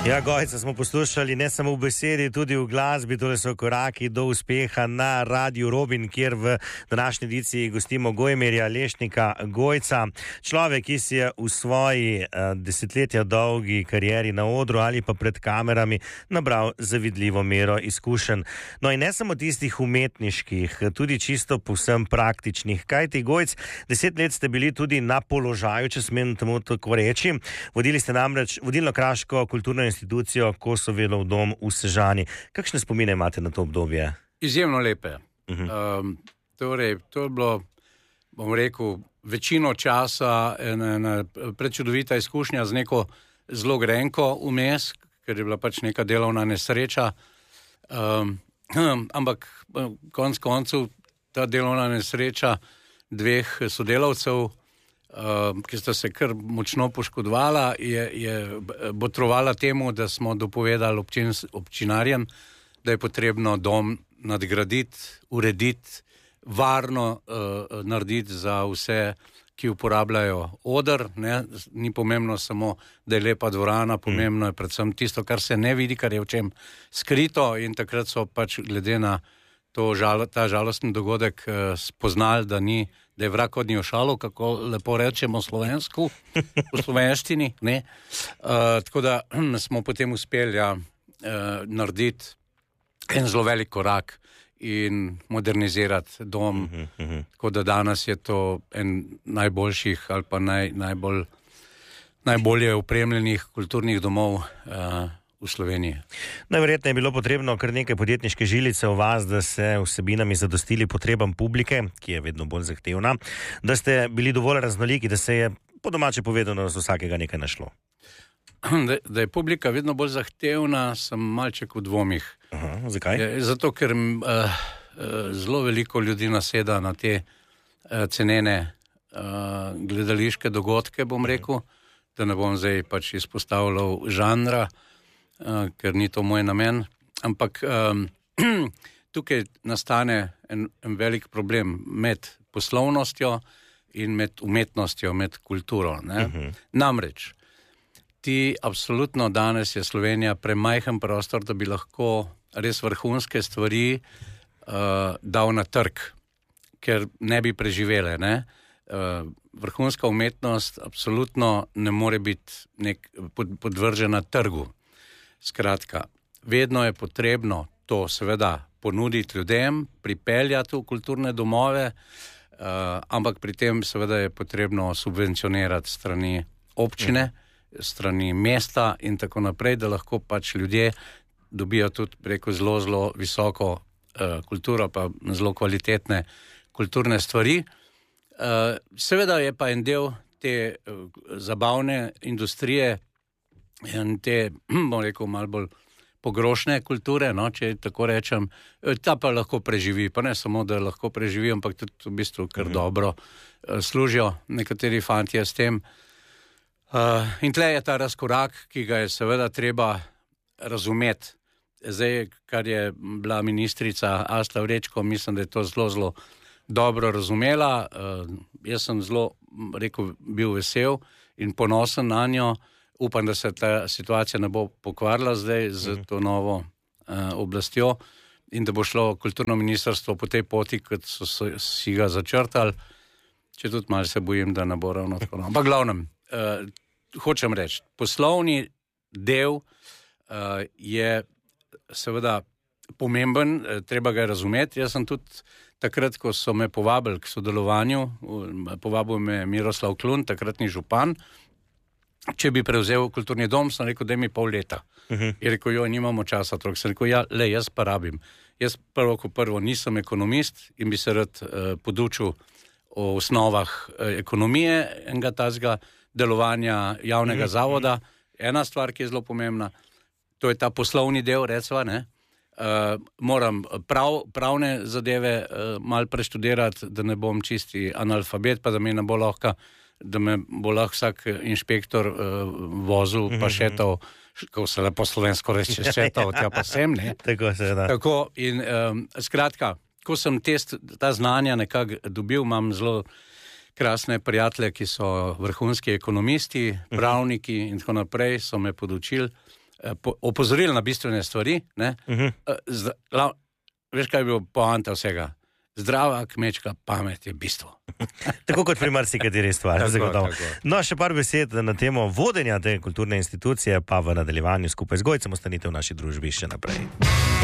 Ja, Gojca smo poslušali ne samo v besedi, tudi v glasbi. Tole so koraki do uspeha na Radiu Robin, kjer v današnji ediciji gostimo Gojmirja Lešnika Gojca. Človek, ki si je v svoji desetletja dolgi karieri na odru ali pa pred kamerami nabral zavidljivo mero izkušenj. No in ne samo tistih umetniških, tudi čisto povsem praktičnih. Kajti, Gojc, 10 let ste bili tudi na položaju, če smem temu tako reči. Vodili ste namreč vodilno kraško kulturno institucijo Kosovelov dom v Sežani. Kakšne spomine imate na to obdobje? Izjemno lepe. Torej, to je bilo, bom rekel, večino časa ena prečudovita izkušnja z neko zelo grenko vmes, ker je bila pač neka delovna nesreča. Ampak konec koncev ta delovna nesreča dveh sodelavcev, ki sta se kar močno poškodovala, je botrovala temu, da smo dopovedali občinarjem, da je potrebno dom nadgraditi, urediti, varno narediti za vse, ki uporabljajo oder. Ni pomembno samo, da je lepa dvorana, pomembno je predvsem tisto, kar se ne vidi, kar je v čem skrito, in takrat so pač glede na ta žalosten dogodek spoznali, da je vrag od nje ošalo, kako lepo rečemo v slovenščini. Tako da smo potem uspeli narediti en zelo velik korak in modernizirati dom. Tako da danes je to en najboljših ali pa najbolje opremljenih kulturnih domov v Sloveniji. Najverjetneje je bilo potrebno kar nekaj podjetniške žilice v vas, da se vsebinami zadostili potrebam publike, ki je vedno bolj zahtevna, da ste bili dovolj raznoliki, da se je po domače povedano z vsakega nekaj našlo. Da je publika vedno bolj zahtevna, sem malček v dvomih. Zakaj? Zato, ker zelo veliko ljudi naseda na te cenene gledališke dogodke, bom rekel, da ne bom zdaj pač izpostavljal žanra, ker ni to moj namen, ampak tukaj nastane en velik problem med poslovnostjo in med umetnostjo, med kulturo. Namreč, absolutno danes je Slovenija premajhen prostor, da bi lahko res vrhunske stvari dal na trg, ker ne bi preživele. Vrhunska umetnost absolutno ne more biti podvržena trgu. Skratka, vedno je potrebno to seveda ponuditi ljudem, pripeljati v kulturne domove, ampak pri tem seveda je potrebno subvencionirati strani občine, strani mesta in tako naprej, da lahko pač ljudje dobijo tudi preko zelo visoko kulturo, pa zelo kvalitetne kulturne stvari. Seveda je pa en del te zabavne industrije in te, bom rekel, malo bolj pogrošne kulture, če tako rečem, ta pa lahko preživi, pa ne samo, da lahko preživi, ampak tudi v bistvu kar dobro služijo nekateri fantje s tem. In tle je ta razkorak, ki ga je seveda treba razumeti. Zdaj, kar je bila ministrica Asta Vrečko, mislim, da je to zelo dobro razumela. Jaz sem zelo, bil vesel in ponosen na njo. Upam, da se ta situacija ne bo pokvarila zdaj z to novo oblastjo in da bo šlo kulturno ministrstvo po tej poti, kot so si ga začrtali. Če tudi malo se bojim, da ne bo ravno tako. Ampak glavnem, hočem reči, poslovni del je seveda pomemben, treba ga razumeti. Jaz sem tudi takrat, ko so me povabili k sodelovanju, povabil me Miroslav Klun, takratni župan, če bi prevzel kulturni dom, sem rekel, daj mi pol leta. Je rekel, nimamo časa, trok. Sem rekel, jaz pa rabim. Jaz prvo nisem ekonomist in bi se rad podučil o osnovah ekonomije enega tazga delovanja javnega zavoda. Ena stvar, ki je zelo pomembna, to je ta poslovni del, recva, moram pravne zadeve malo preštudirati, da ne bom čisti analfabet, pa da me ne bo lahko vsak inšpektor vozil, pa šetal, kako se lepo slovensko reče, šetal, tja pa sem, Tako se da. Tako, in skratka, ko sem ta znanja nekako dobil, imam zelo krasne prijatelje, ki so vrhunski ekonomisti, pravniki in tako naprej, so me podučili opozorili na bistvene stvari. Veš, kaj je bilo poanta vsega? Zdrava kmečka pamet je bistvo. Tako kot pri marsikateri stvari. No, še par besed na temo vodenja te kulturne institucije, pa v nadaljevanju skupaj z Gojcem ostanite v naši družbi še naprej.